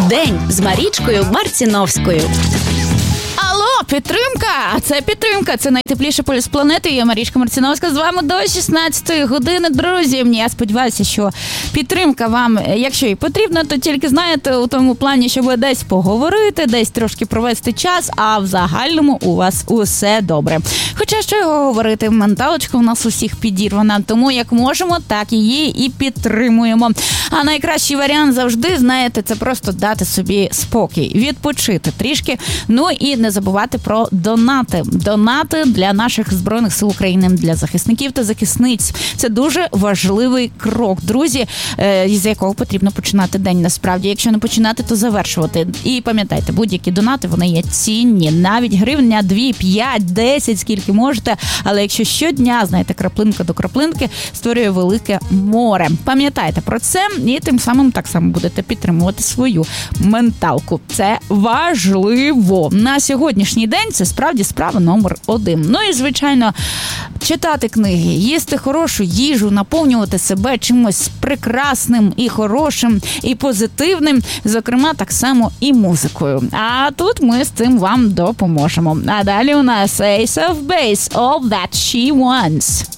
День з Марічкою Марціновською. Алло, підтримка! Це найтепліший полюс планети. Я Марічка Марціновська з вами до 16-ї години. Друзі, я сподіваюся, що підтримка вам, якщо і потрібна, то тільки, знаєте, у тому плані, щоб десь поговорити, десь трошки провести час, а в загальному у вас усе добре. Хоча, що його говорити, менталочка у нас усіх підірвана, тому як можемо, так її і підтримуємо. А найкращий варіант завжди, знаєте, це просто дати собі спокій, відпочити трішки, ну і не забувати про донати. Донати для наших Збройних сил України, для захисників та захисниць. Це дуже важливий крок, друзі, з якого потрібно починати день насправді. Якщо не починати, то завершувати. І пам'ятайте, будь-які донати, вони є цінні. Навіть гривня, 2, 5, 10, скільки можете. Але якщо щодня, знаєте, краплинка до краплинки, створює велике море. Пам'ятайте про це і тим самим так само будете підтримувати свою менталку. Це важливо. На сьогоднішній день це справді справа номер 1. Ну і, звичайно, читати книги, їсти хорошу їжу, наповнювати себе чимось прекрасним і хорошим, і позитивним, зокрема, так само і музикою. А тут ми з цим вам допоможемо. А далі у нас Ace of Base, All That She Wants.